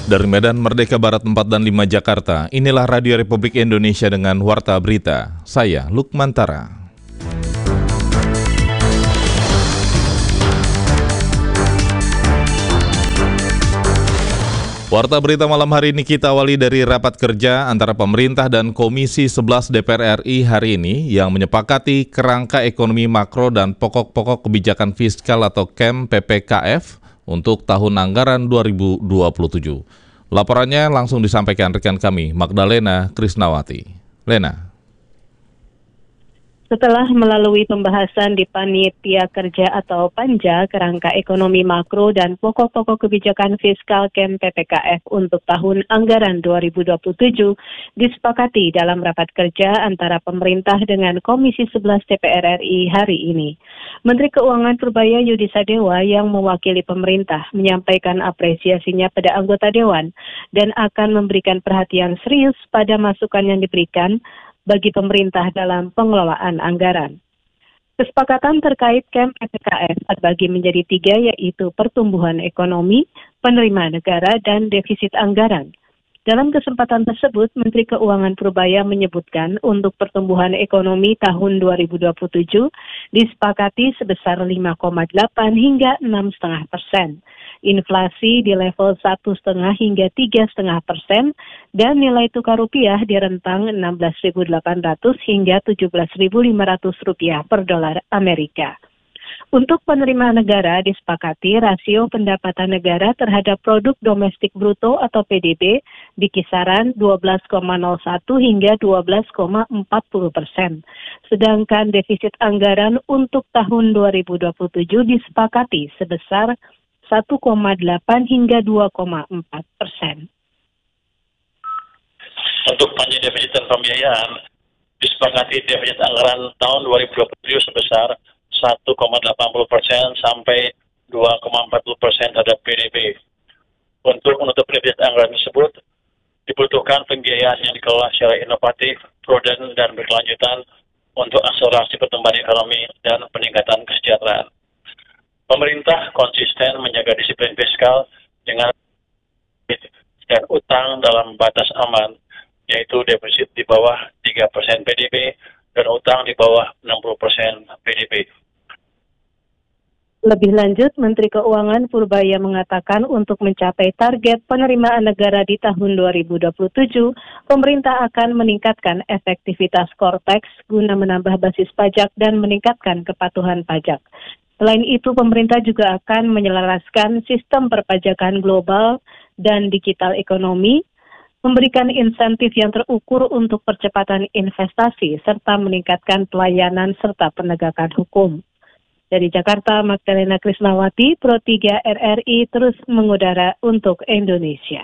Dari Medan Merdeka Barat 4 dan 5 Jakarta, inilah Radio Republik Indonesia dengan Warta Berita. Saya Lukman Tara. Warta Berita malam hari ini kita awali dari rapat kerja antara pemerintah dan Komisi 11 DPR RI hari ini yang menyepakati kerangka ekonomi makro dan pokok-pokok kebijakan fiskal atau KEM PPKF untuk tahun anggaran 2027. Laporannya langsung disampaikan rekan kami, Magdalena Krisnawati. Lena. Setelah melalui pembahasan di Panitia Kerja atau Panja Kerangka Ekonomi Makro dan Pokok-pokok Kebijakan Fiskal KEM PPKF untuk tahun anggaran 2027 disepakati dalam rapat kerja antara pemerintah dengan Komisi 11 DPR RI hari ini. Menteri Keuangan Purbaya Yudi Sadewa yang mewakili pemerintah menyampaikan apresiasinya pada anggota Dewan dan akan memberikan perhatian serius pada masukan yang diberikan bagi pemerintah dalam pengelolaan anggaran. Kesepakatan terkait KEM PPKF terbagi menjadi 3, yaitu pertumbuhan ekonomi, penerimaan negara, dan defisit anggaran. Dalam kesempatan tersebut, Menteri Keuangan Purbaya menyebutkan untuk pertumbuhan ekonomi tahun 2027 disepakati sebesar 5,8 hingga 6,5%. Inflasi di level 1,5 hingga 3,5% dan nilai tukar rupiah di rentang 16.800 hingga 17.500 rupiah per dolar Amerika. Untuk penerimaan negara disepakati rasio pendapatan negara terhadap produk domestik bruto atau PDB di kisaran 12,01 hingga 12,40%. Sedangkan defisit anggaran untuk tahun 2027 disepakati sebesar 1,8 hingga 2,4%. Untuk panja defisit dan pembiayaan, disepakati defisit anggaran tahun 2027 sebesar 1,80% sampai 2,40% terhadap PDB. Untuk menutup defisit anggaran tersebut, dibutuhkan pembiayaan yang dikelola secara inovatif, prudent, dan berkelanjutan untuk akselerasi pertumbuhan ekonomi dan peningkatan kesejahteraan. Pemerintah konsisten menjaga disiplin fiskal dengan dan utang dalam batas aman, yaitu defisit di bawah 3% PDB dan utang di bawah 60% PDB. Lebih lanjut, Menteri Keuangan Purbaya mengatakan untuk mencapai target penerimaan negara di tahun 2027, pemerintah akan meningkatkan efektivitas Kortex guna menambah basis pajak dan meningkatkan kepatuhan pajak. Selain itu, pemerintah juga akan menyelaraskan sistem perpajakan global dan digital ekonomi, memberikan insentif yang terukur untuk percepatan investasi, serta meningkatkan pelayanan serta penegakan hukum. Dari Jakarta, Magdalena Krisnawati, Pro 3 RRI terus mengudara untuk Indonesia.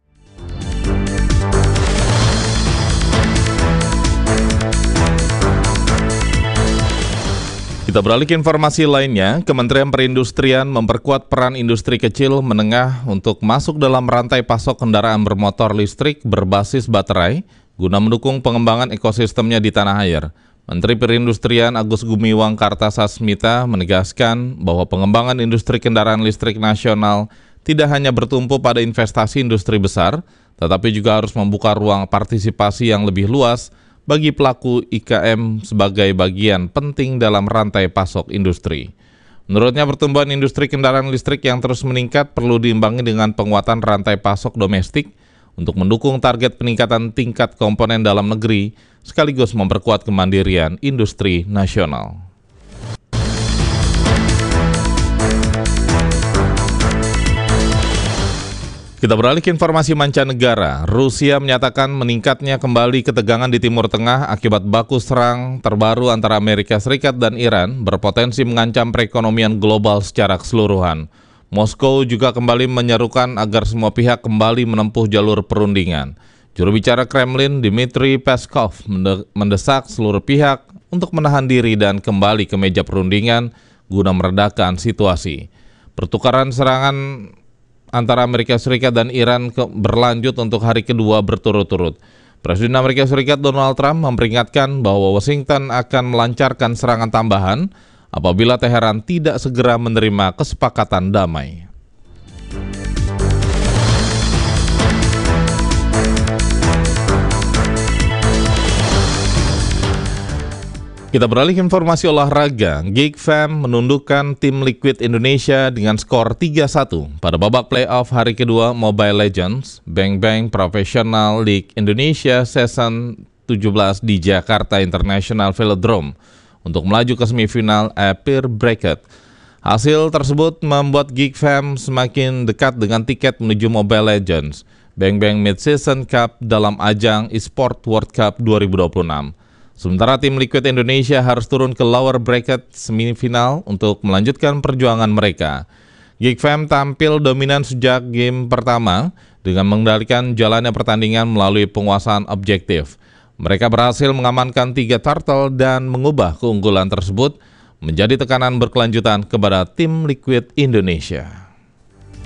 Kita beralih ke informasi lainnya, Kementerian Perindustrian memperkuat peran industri kecil menengah untuk masuk dalam rantai pasok kendaraan bermotor listrik berbasis baterai guna mendukung pengembangan ekosistemnya di tanah air. Menteri Perindustrian Agus Gumiwang Kartasasmita menegaskan bahwa pengembangan industri kendaraan listrik nasional tidak hanya bertumpu pada investasi industri besar, tetapi juga harus membuka ruang partisipasi yang lebih luas bagi pelaku IKM sebagai bagian penting dalam rantai pasok industri. Menurutnya, pertumbuhan industri kendaraan listrik yang terus meningkat perlu diimbangi dengan penguatan rantai pasok domestik untuk mendukung target peningkatan tingkat komponen dalam negeri, sekaligus memperkuat kemandirian industri nasional. Kita beralih ke informasi mancanegara. Rusia menyatakan meningkatnya kembali ketegangan di Timur Tengah akibat baku serang terbaru antara Amerika Serikat dan Iran berpotensi mengancam perekonomian global secara keseluruhan. Moskow juga kembali menyerukan agar semua pihak kembali menempuh jalur perundingan. Juru bicara Kremlin, Dmitry Peskov, mendesak seluruh pihak untuk menahan diri dan kembali ke meja perundingan guna meredakan situasi. Pertukaran serangan antara Amerika Serikat dan Iran berlanjut untuk hari kedua berturut-turut. Presiden Amerika Serikat Donald Trump memperingatkan bahwa Washington akan melancarkan serangan tambahan apabila Teheran tidak segera menerima kesepakatan damai. Kita beralih ke informasi olahraga. Geek Fam menundukkan tim Liquid Indonesia dengan skor 3-1 pada babak playoff hari kedua Mobile Legends Bang Bang Professional League Indonesia Season 17 di Jakarta International Velodrome untuk melaju ke semifinal Apeir Bracket. Hasil tersebut membuat Geek Fam semakin dekat dengan tiket menuju Mobile Legends Bang Bang Mid-Season Cup dalam ajang eSport World Cup 2026. Sementara tim Liquid Indonesia harus turun ke lower bracket semifinal untuk melanjutkan perjuangan mereka. Geek Fam tampil dominan sejak game pertama dengan mengendalikan jalannya pertandingan melalui penguasaan objektif. Mereka berhasil mengamankan 3 turtle dan mengubah keunggulan tersebut menjadi tekanan berkelanjutan kepada tim Liquid Indonesia.